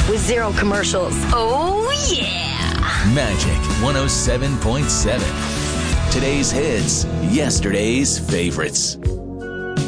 with zero commercials. Oh, yeah. Magic 107.7. Today's hits, yesterday's favorites.